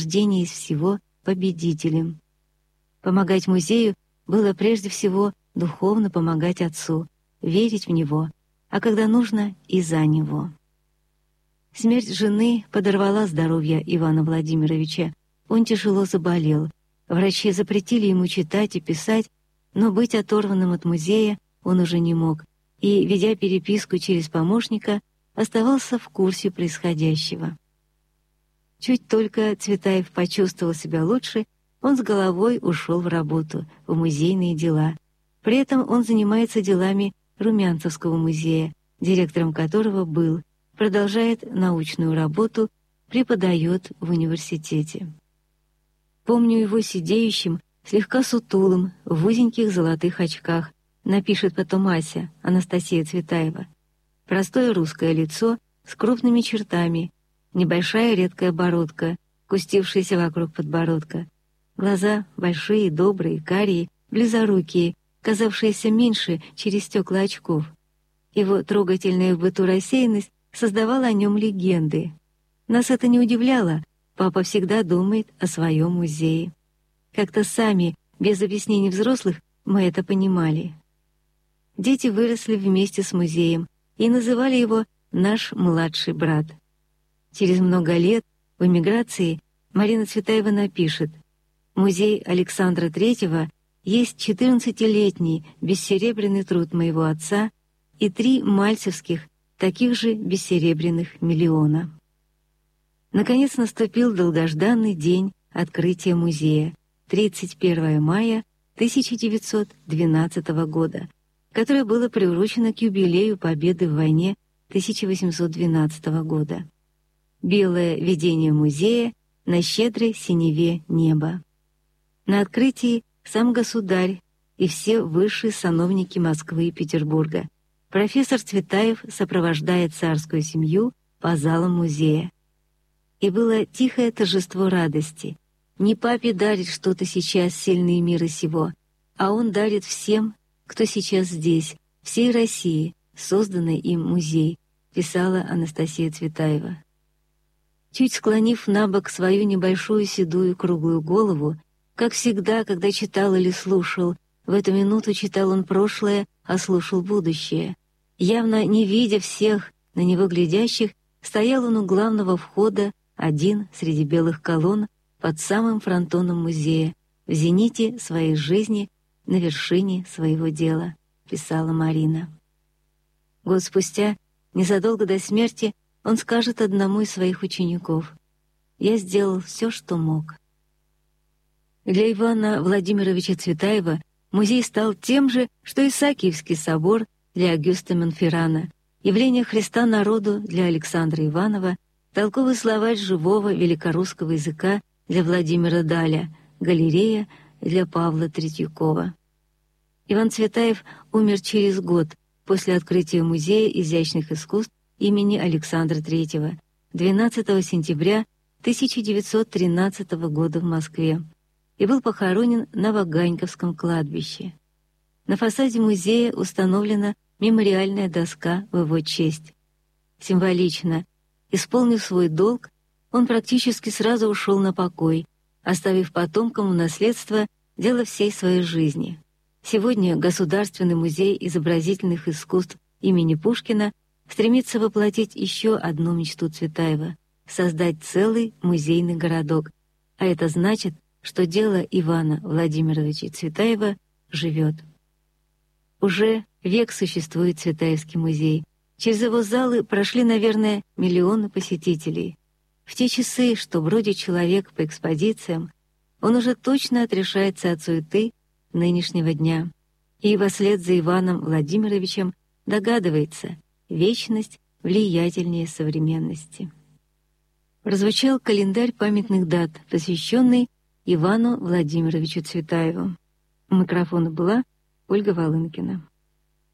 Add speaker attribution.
Speaker 1: рождения из всего победителем. Помогать музею было прежде всего духовно помогать отцу, верить в него, а когда нужно — и за него. Смерть жены подорвала здоровье Ивана Владимировича. Он тяжело заболел. Врачи запретили ему читать и писать, но быть оторванным от музея он уже не мог, и, ведя переписку через помощника, оставался в курсе происходящего. Чуть только Цветаев почувствовал себя лучше, он с головой ушел в работу, в музейные дела. При этом он занимается делами Румянцевского музея, директором которого был, продолжает научную работу, преподает в университете. Помню его сидеющим, слегка сутулым, в узеньких золотых очках, напишет потом Ася, Анастасия Цветаева. Простое русское лицо с крупными чертами, небольшая редкая бородка, кустившаяся вокруг подбородка. Глаза большие, добрые, карие, близорукие, казавшиеся меньше через стекла очков. Его трогательная в быту рассеянность создавала о нем легенды. Нас это не удивляло, папа всегда думает о своем музее. Как-то сами, без объяснений взрослых, мы это понимали. Дети выросли вместе с музеем и называли его «наш младший брат». Через много лет в эмиграции Марина Цветаева напишет: «Музей Александра III есть 14-летний бессеребряный труд моего отца и 3 мальцевских, таких же бессеребряных миллиона». Наконец наступил долгожданный день открытия музея, 31 мая 1912 года, которое было приурочено к юбилею Победы в войне 1812 года. Белое видение музея на щедрой синеве неба. На открытии сам государь и все высшие сановники Москвы и Петербурга. Профессор Цветаев сопровождает царскую семью по залам музея. И было тихое торжество радости. Не папе дарит что-то сейчас сильные мира сего, а он дарит всем, кто сейчас здесь, всей России, созданный им музей, писала Анастасия Цветаева. Чуть склонив набок свою небольшую седую круглую голову, как всегда, когда читал или слушал, в эту минуту читал он прошлое, а слушал будущее. Явно не видя всех, на него глядящих, стоял он у главного входа, один среди белых колонн, под самым фронтоном музея, в зените своей жизни, на вершине своего дела, писала Марина. Год спустя, незадолго до смерти, он скажет одному из своих учеников: «Я сделал все, что мог». Для Ивана Владимировича Цветаева музей стал тем же, что Исаакиевский собор для Огюста Монферрана, явление Христа народу для Александра Иванова, толковый словарь живого великорусского языка для Владимира Даля, галерея для Павла Третьякова. Иван Цветаев умер через год после открытия Музея изящных искусств имени Александра III 12 сентября 1913 года в Москве и был похоронен на Ваганьковском кладбище. На фасаде музея установлена мемориальная доска в его честь. Символично, исполнив свой долг, он практически сразу ушел на покой, оставив потомкам в наследство дело всей своей жизни. Сегодня Государственный музей изобразительных искусств имени Пушкина стремится воплотить еще одну мечту Цветаева — создать целый музейный городок, а это значит, что дело Ивана Владимировича Цветаева живет. Уже век существует Цветаевский музей. Через его залы прошли, наверное, миллионы посетителей. В те часы, что бродит человек по экспозициям, он уже точно отрешается от суеты нынешнего дня и вслед за Иваном Владимировичем догадывается: вечность влиятельнее современности. Прозвучал календарь памятных дат, посвященный Ивану Владимировичу Цветаеву. У микрофона была Ольга Волынкина.